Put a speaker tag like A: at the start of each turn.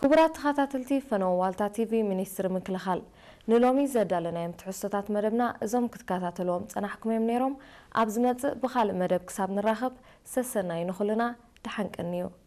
A: ክቡራት ተኸታተልቲ ፈነወ ዋልታ ቲቪ ሚኒስትር ምክልኻል ንሎሚ ዘዳለና የምትሕሶታት መደብና እዞም ክትከታተልዎም ፀናሕኩም እዮም ነይሮም ኣብ ዝመጽእ ብኻልእ መደብ ክሳብ ንራኸብ ሰሰናይ ንኹልና ድሓንቀኒዩ